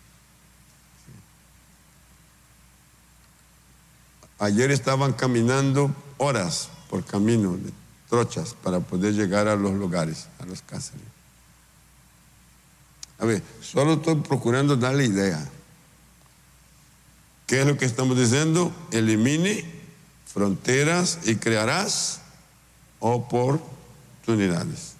Ayer estaban caminando horas por camino de trochas para poder llegar a los lugares, a los caseríos. A ver, solo estoy procurando darle idea. ¿Qué es lo que estamos diciendo? Elimine fronteras y crearás oportunidades.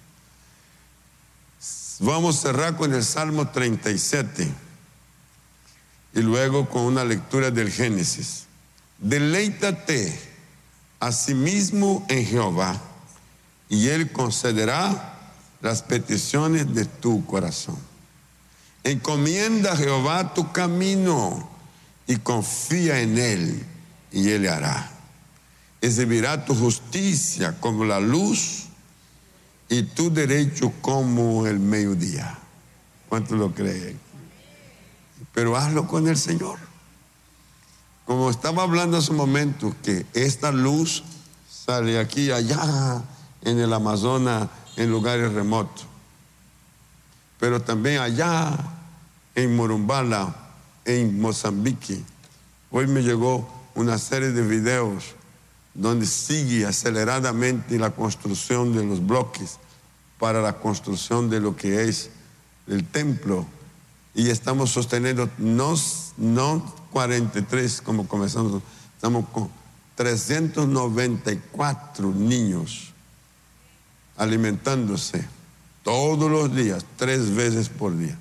Vamos a cerrar con el Salmo treinta y siete y luego con una lectura del Génesis. Deleítate asimismo en Jehová, y Él concederá las peticiones de tu corazón. Encomienda a Jehová tu camino y confía en Él, y Él le hará. Exhibirá tu justicia como la luz y tu derecho como el mediodía. ¿Cuántos lo creen? Pero hazlo con el Señor. Como estaba hablando hace un momento, que esta luz sale aquí y allá en el Amazonas, en lugares remotos, pero también allá en Morumbala, en Mozambique. Hoy me llegó una serie de videos donde sigue aceleradamente la construcción de los bloques para la construcción de lo que es el templo, y estamos sosteniendo no, no cuarenta y tres como comenzamos, estamos con trescientos noventa y cuatro niños alimentándose todos los días, tres veces por día,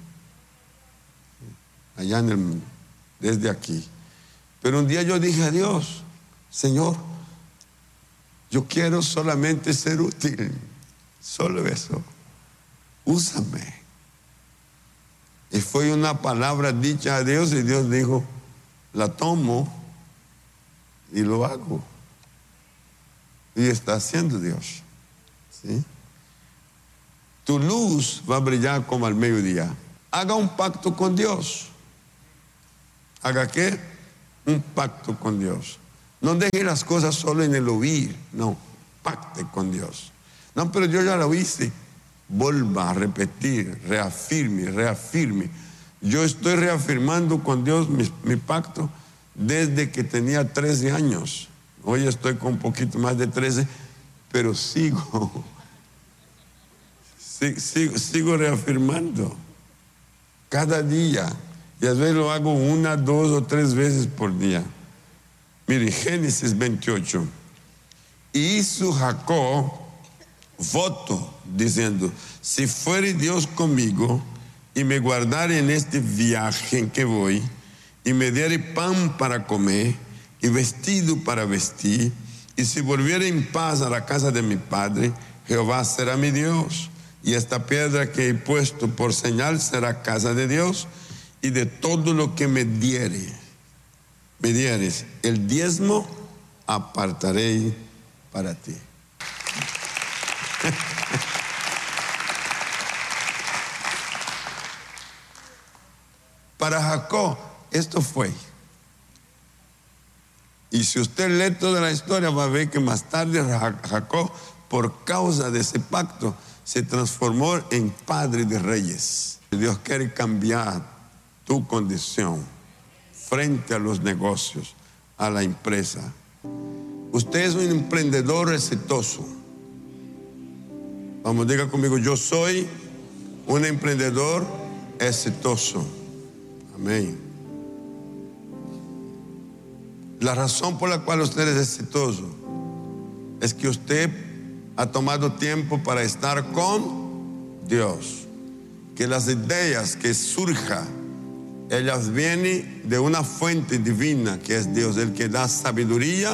allá en el mundo, desde aquí. Pero un día yo dije a Dios: Señor, yo quiero solamente ser útil, solo eso, úsame. Y fue una palabra dicha a Dios, y Dios dijo: la tomo y lo hago. Y está haciendo Dios. ¿Sí? Tu luz va a brillar como al mediodía. Haga un pacto con Dios. ¿Haga qué? Un pacto con Dios. No deje las cosas solo en el oír. No, pacte con Dios. No, pero yo ya lo hice. Vuelva a repetir, reafirme, reafirme. Yo estoy reafirmando con Dios mi, mi pacto desde que tenía trece años. Hoy estoy con un poquito más de trece, pero sigo, sigo, sigo, sigo reafirmando cada día. Y a veces lo hago una, dos o tres veces por día. Mire, Génesis veintiocho. Y hizo Jacob voto diciendo: si fuere Dios conmigo y me guardare en este viaje en que voy, y me diere pan para comer y vestido para vestir, y si volviere en paz a la casa de mi padre, Jehová será mi Dios, y esta piedra que he puesto por señal será casa de Dios, y de todo lo que me diere, me dieres el diezmo, apartaré para ti. Para Jacob esto fue. Y si usted lee toda la historia va a ver que más tarde Jacob, por causa de ese pacto, se transformó en padre de reyes. Dios quiere cambiar tu condición frente a los negocios, a la empresa. Usted es un emprendedor exitoso. Vamos, diga conmigo: yo soy un emprendedor exitoso. Amén. La razón por la cual usted es exitoso es que usted ha tomado tiempo para estar con Dios. Que las ideas que surjan, ellas vienen de una fuente divina que es Dios, el que da sabiduría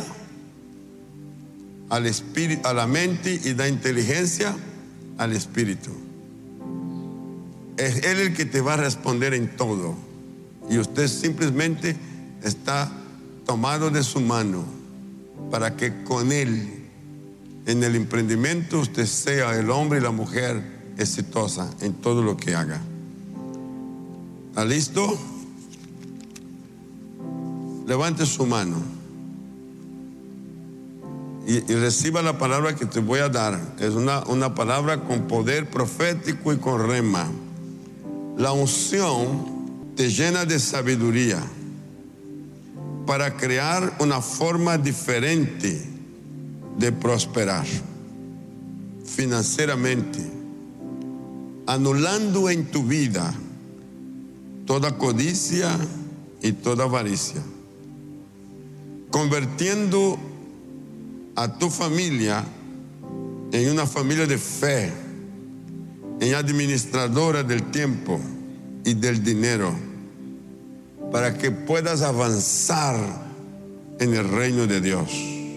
al espíritu, a la mente, y da inteligencia al espíritu. Es Él el que te va a responder en todo, y usted simplemente está tomado de su mano para que con Él en el emprendimiento usted sea el hombre y la mujer exitosa en todo lo que haga. ¿Está listo? Levante su mano y, y reciba la palabra que te voy a dar. Es una, una palabra con poder profético y con rema. La unción te llena de sabiduría para crear una forma diferente de prosperar financieramente, anulando en tu vida toda codicia y toda avaricia, convirtiendo a tu familia en una familia de fe, en administradora del tiempo y del dinero, para que puedas avanzar en el reino de Dios,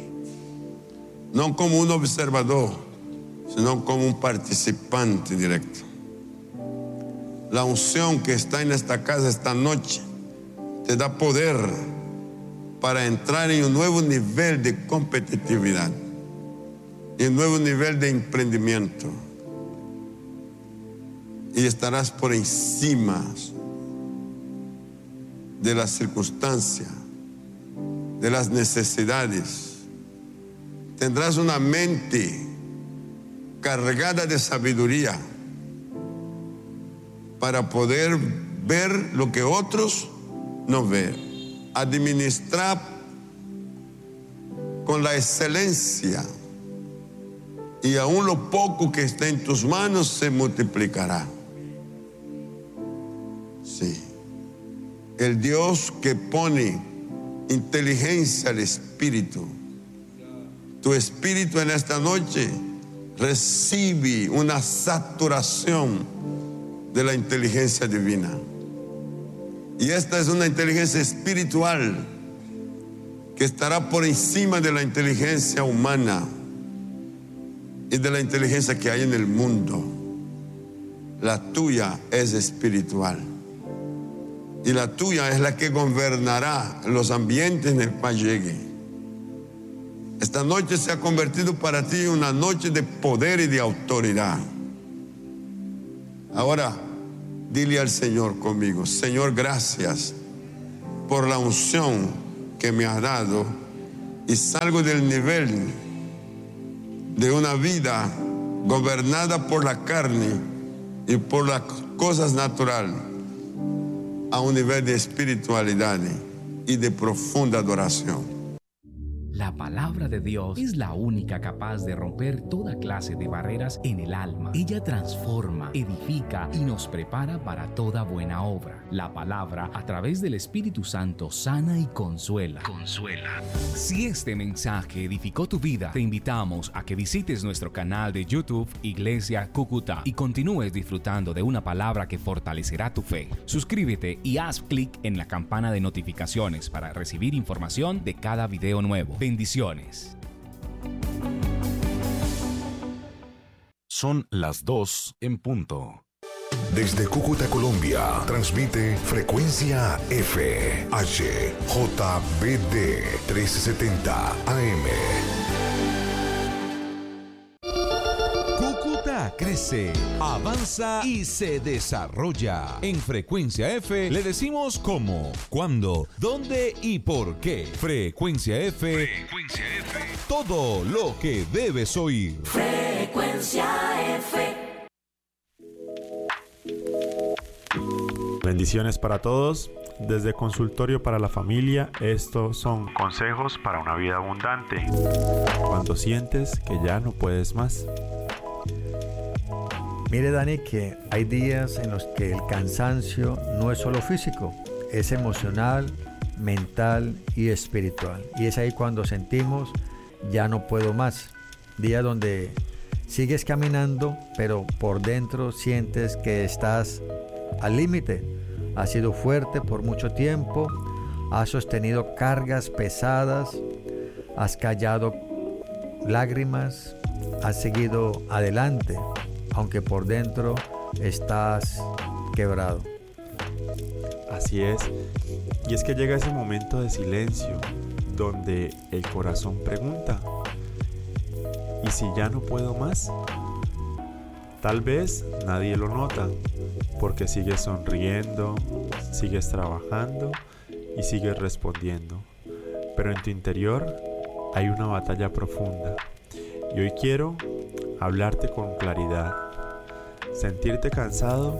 no como un observador, sino como un participante directo. La unción que está en esta casa esta noche te da poder para entrar en un nuevo nivel de competitividad, en un nuevo nivel de emprendimiento, y estarás por encima de las circunstancias, de las necesidades. Tendrás una mente cargada de sabiduría para poder ver lo que otros no ven, administrar con la excelencia, y aún lo poco que esté en tus manos se multiplicará. Sí. El Dios que pone inteligencia al espíritu, tu espíritu en esta noche recibe una saturación de la inteligencia divina. Y esta es una inteligencia espiritual que estará por encima de la inteligencia humana y de la inteligencia que hay en el mundo. La tuya es espiritual, y la tuya es la que gobernará los ambientes en el cual llegue. Esta noche se ha convertido para ti en una noche de poder y de autoridad. Ahora, dile al Señor conmigo: Señor, gracias por la unción que me has dado, y salgo del nivel de una vida gobernada por la carne y por las cosas naturales a un nivel de espiritualidad y de profunda adoración. La palabra de Dios es la única capaz de romper toda clase de barreras en el alma. Ella transforma, edifica y nos prepara para toda buena obra. La palabra, a través del Espíritu Santo, sana y consuela. Consuela. Si este mensaje edificó tu vida, te invitamos a que visites nuestro canal de YouTube Iglesia Cúcuta y continúes disfrutando de una palabra que fortalecerá tu fe. Suscríbete y haz clic en la campana de notificaciones para recibir información de cada video nuevo. Bendiciones. Son las dos en punto. Desde Cúcuta, Colombia, transmite Frecuencia F, H, J B D trescientos setenta A M. Cúcuta crece, avanza y se desarrolla. En Frecuencia F le decimos cómo, cuándo, dónde y por qué. Frecuencia F. Frecuencia F. Todo lo que debes oír. Frecuencia F. Bendiciones para todos. Desde Consultorio para la Familia, estos son consejos para una vida abundante. Cuando sientes que ya no puedes más. Mire, Dani, que hay días en los que el cansancio no es solo físico, es emocional, mental y espiritual. Y es ahí cuando sentimos ya no puedo más. Días donde sigues caminando, pero por dentro sientes que estás al límite. Has sido fuerte por mucho tiempo, has sostenido cargas pesadas, has callado lágrimas, has seguido adelante, aunque por dentro estás quebrado. Así es. Y es que llega ese momento de silencio donde el corazón pregunta: ¿y si ya no puedo más? Tal vez nadie lo nota, porque sigues sonriendo, sigues trabajando y sigues respondiendo. Pero en tu interior hay una batalla profunda. Y hoy quiero hablarte con claridad. Sentirte cansado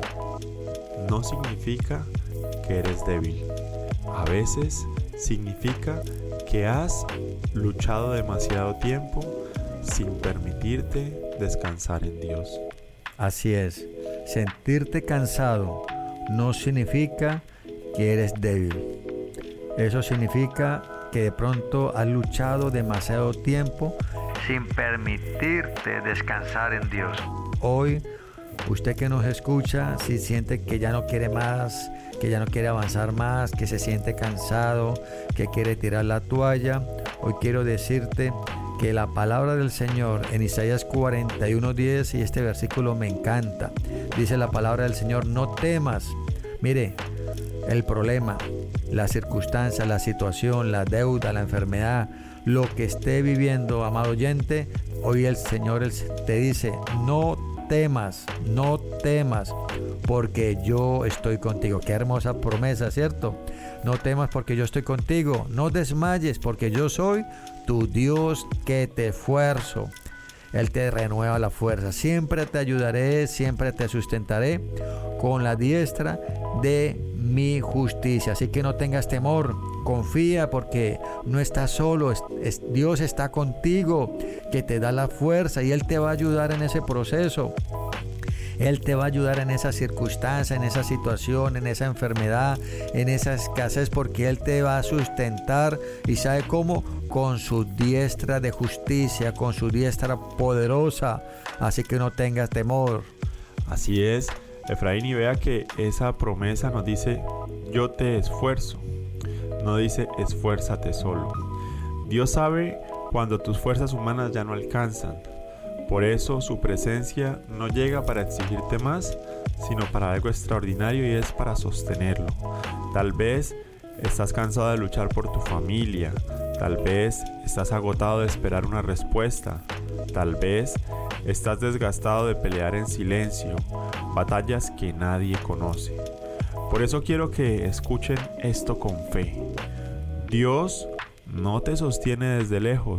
no significa que eres débil. A veces significa que has luchado demasiado tiempo sin permitirte descansar en Dios. Así es, sentirte cansado no significa que eres débil. Eso significa que de pronto has luchado demasiado tiempo sin permitirte descansar en Dios. Hoy, usted que nos escucha, si siente que ya no quiere más, que ya no quiere avanzar más, que se siente cansado, que quiere tirar la toalla, hoy quiero decirte que la palabra del Señor en Isaías cuarenta y uno diez, y este versículo me encanta, dice la palabra del Señor: no temas. Mire, el problema, la circunstancia, la situación, la deuda, la enfermedad, lo que esté viviendo, amado oyente, hoy el Señor te dice: no temas, no temas, porque yo estoy contigo. Qué hermosa promesa, ¿cierto? No temas porque yo estoy contigo. No desmayes porque yo soy tu Dios que te esfuerzo. Él te renueva la fuerza. Siempre te ayudaré, siempre te sustentaré con la diestra de mi justicia. Así que no tengas temor, confía, porque no estás solo. Es, es, Dios está contigo, que te da la fuerza, y Él te va a ayudar en ese proceso. Él te va a ayudar en esa circunstancia, en esa situación, en esa enfermedad, en esa escasez, porque Él te va a sustentar. ¿Y sabe cómo? Con su diestra de justicia, con su diestra poderosa. Así que no tengas temor. Así es, Efraín, y vea que esa promesa nos dice: yo te esfuerzo. No dice esfuérzate solo. Dios sabe cuando tus fuerzas humanas ya no alcanzan. Por eso su presencia no llega para exigirte más, sino para algo extraordinario, y es para sostenerlo. Tal vez estás cansado de luchar por tu familia, Tal vez estás agotado de esperar una respuesta. Tal vez estás desgastado de pelear en silencio, batallas que nadie conoce. Por eso quiero que escuchen esto con fe. Dios no te sostiene desde lejos,